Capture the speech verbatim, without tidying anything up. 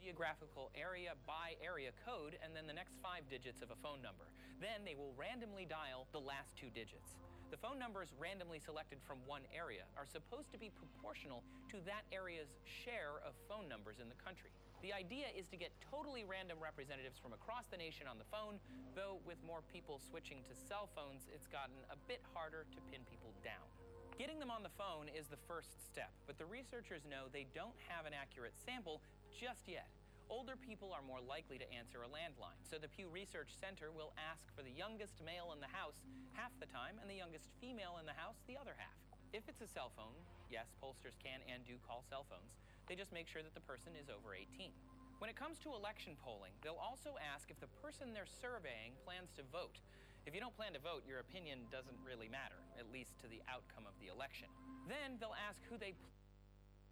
geographical area by area code, and then the next five digits of a phone number. Then they will randomly dial the last two digits. The phone numbers randomly selected from one area are supposed to be proportional to that area's share of phone numbers in the country. The idea is to get totally random representatives from across the nation on the phone, though with more people switching to cell phones, it's gotten a bit harder to pin people down. Getting them on the phone is the first step, but the researchers know they don't have an accurate sample just yet. Older people are more likely to answer a landline, so the Pew Research Center will ask for the youngest male in the house half the time and the youngest female in the house the other half. If it's a cell phone, yes, pollsters can and do call cell phones. They just make sure that the person is over eighteen. When it comes to election polling, they'll also ask if the person they're surveying plans to vote. If you don't plan to vote, your opinion doesn't really matter, at least to the outcome of the election. Then they'll ask who they